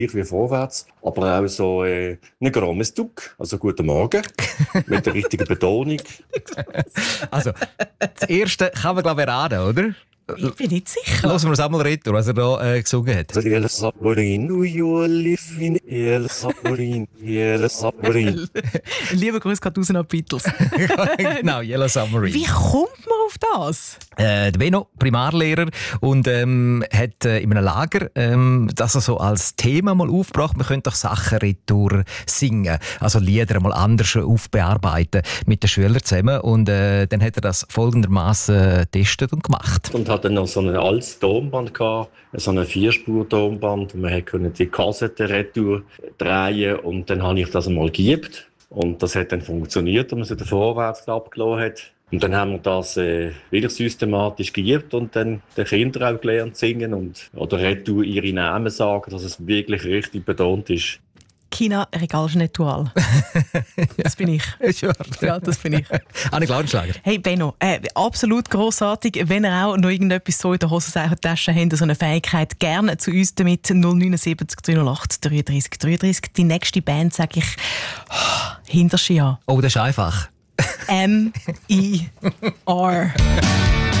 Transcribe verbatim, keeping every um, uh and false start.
wie vorwärts, aber auch so äh, ein grommes Duck, also guten Morgen, mit der richtigen Betonung. Also, das erste kann man, glaube ich, erraten, oder? Ich bin nicht sicher. Lassen wir es einmal reden, was er da äh, gesungen hat. Also, El Saborin, do you live in El Saborin, El Saborin. Lieber Grüß geht raus an Beatles. Genau, Yellow Submarine. Wie kommt man auf das? Äh, der Benno, Primarlehrer, und ähm, hat äh, in einem Lager ähm, das so als Thema mal aufgebracht. Man könnte doch Sachen retour singen, also Lieder mal anders aufbearbeiten mit den Schülern zusammen. Und äh, dann hat er das folgendermaßen getestet und gemacht. Und hat dann noch so ein altes Tonband gehabt, so ein Vierspur-Tonband. Man konnte die Kassette retour drehen und dann habe ich das einmal geübt. Und das hat dann funktioniert, wenn man es den Vorwärts abgelassen hat. Und dann haben wir das äh, wirklich systematisch geübt und dann den Kindern auch gelernt zu singen und oder retour ihre Namen sagen, dass es wirklich richtig betont ist. China Regalschnettual. Das bin ich. Ja, das bin ich. Anne Klaudenschlager. Hey Benno, äh, absolut grossartig. Wenn ihr auch noch irgendetwas so in der Hosentasche habt, so eine Fähigkeit, gerne zu uns damit. null neun sieben null null acht dreiunddreißig dreiunddreißig. Die nächste Band sage ich oh, Hinterschi an. Oh, das ist einfach. M I R